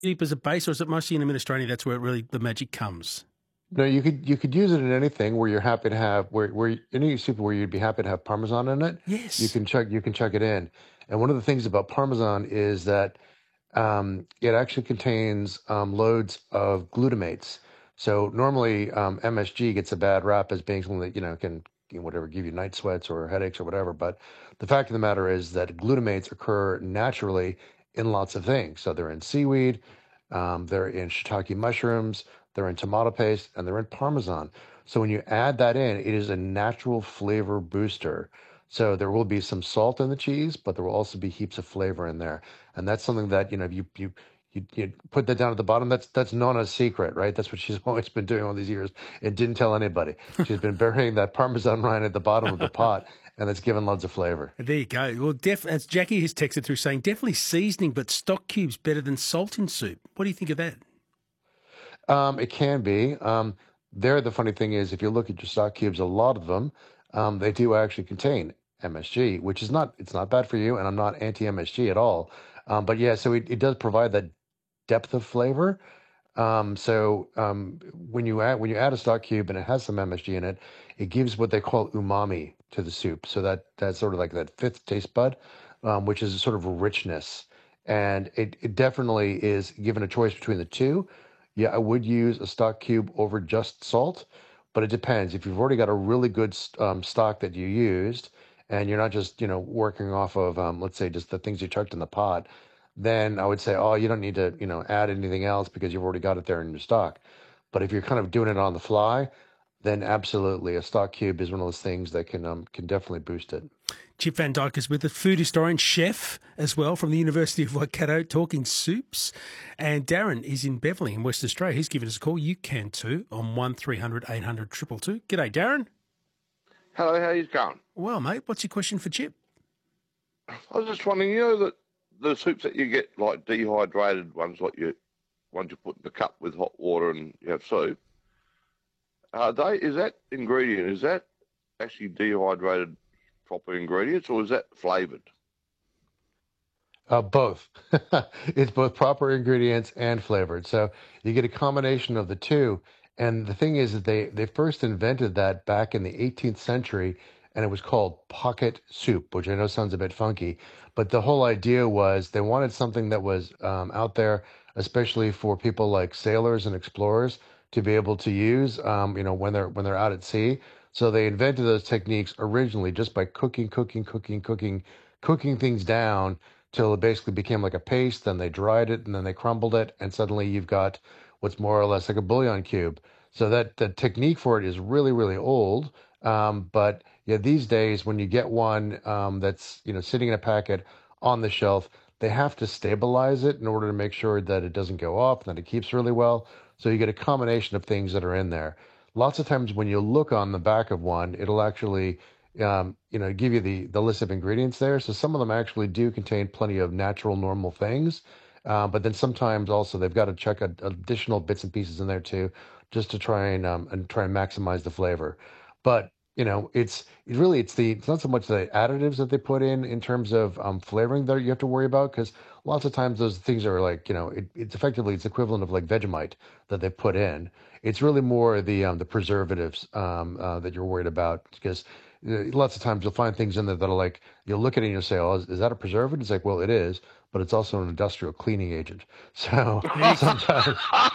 Soup as a base, or is it mostly in the Mediterranean? That's where really the magic comes. No, you could use it in anything where you're happy to have where any soup where you'd be happy to have Parmesan in it. Yes. You can chuck it in. And one of the things about Parmesan is that it actually contains loads of glutamates. So normally MSG gets a bad rap as being something that can whatever give you night sweats or headaches or whatever. But the fact of the matter is that glutamates occur naturally in lots of things. So they're in seaweed, they're in shiitake mushrooms, they're in tomato paste, and they're in Parmesan. So when you add that in, it is a natural flavor booster. So there will be some salt in the cheese, but there will also be heaps of flavor in there. And that's something that, you put that down at the bottom. That's Nona's secret, right? That's what she's always been doing all these years and didn't tell anybody. She's been burying that Parmesan rind at the bottom of the pot, and it's given loads of flavor. There you go. Well, as Jackie has texted through saying, definitely seasoning, but stock cubes better than salt in soup. What do you think of that? It can be. There, the funny thing is, if you look at your stock cubes, a lot of them, they do actually contain MSG, which is it's not bad for you, and I'm not anti-MSG at all. But yeah, so it does provide that depth of flavor. When you add a stock cube and it has some MSG in it, it gives what they call umami to the soup. So that's sort of like that fifth taste bud, which is a sort of richness. And it definitely is given a choice between the two. Yeah, I would use a stock cube over just salt, but it depends. If you've already got a really good stock that you used, and you're not just working off of let's say just the things you chucked in the pot, then I would say, oh, you don't need to add anything else because you've already got it there in your stock. But if you're kind of doing it on the fly, then absolutely a stock cube is one of those things that can definitely boost it. Chip Van Dyke is with us, food historian, chef as well from the University of Waikato, talking soups. And Darren is in Beverley in West Australia. He's given us a call. You can too on 1300 800 222. G'day, Darren. Hello, how you going? Well, mate, what's your question for Chip? I was just wondering, that the soups that you get, like dehydrated ones, ones you put in the cup with hot water and you have soup, is that ingredient, is that actually dehydrated proper ingredients, or is that flavoured? Both. It's both proper ingredients and flavored. So you get a combination of the two. And the thing is that they first invented that back in the 18th century, and it was called pocket soup, which I know sounds a bit funky. But the whole idea was they wanted something that was out there, especially for people like sailors and explorers, to be able to use, when they're out at sea. So they invented those techniques originally just by cooking things down till it basically became like a paste. Then they dried it and then they crumbled it, and suddenly you've got what's more or less like a bouillon cube. So that the technique for it is really, really old. But yeah, these days when you get one that's sitting in a packet on the shelf, they have to stabilize it in order to make sure that it doesn't go off and that it keeps really well. So you get a combination of things that are in there. Lots of times when you look on the back of one, it'll actually give you the list of ingredients there. So some of them actually do contain plenty of natural, normal things. But then sometimes also they've got to check additional bits and pieces in there too, just to try and try and maximize the flavor. But it's not so much the additives that they put in terms of flavoring that you have to worry about, because lots of times those things are like it's effectively it's equivalent of like Vegemite that they put in. It's really more the preservatives that you're worried about, because lots of times you'll find things in there that are like, you'll look at it and you'll say, oh, is that a preservative? It's like, well, it is, but it's also an industrial cleaning agent. So sometimes,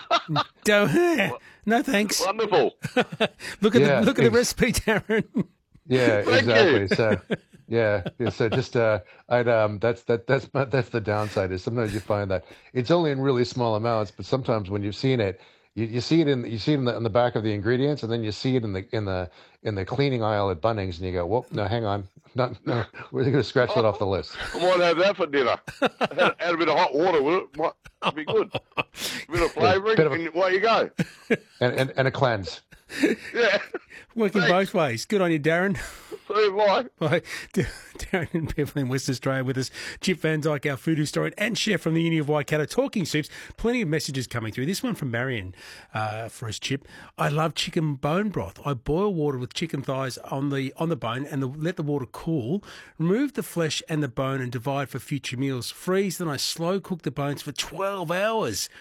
no thanks. Wonderful. Look at the recipe, Darren. Yeah, Thank exactly. you. So so just that's that's the downside, is sometimes you find that it's only in really small amounts, but sometimes when you've seen it, you see it in the back of the ingredients, and then you see it in the cleaning aisle at Bunnings, and you go, well, no, hang on, no, we're going to scratch that off the list. I might have that for dinner. Add a bit of hot water with it. Might be good. A bit of flavouring, and away you go. And a cleanse. Yeah. Working both ways. Good on you, Darren. So bye. Bye. Darren in Beverley in West Australia with us. Chip Van Dyke, our food historian and chef from the Uni of Waikato, talking soups. Plenty of messages coming through. This one from Marion for us, Chip. I love chicken bone broth. I boil water with chicken thighs on the bone and let the water cool. Remove the flesh and the bone and divide for future meals. Freeze, then I slow cook the bones for 12 hours.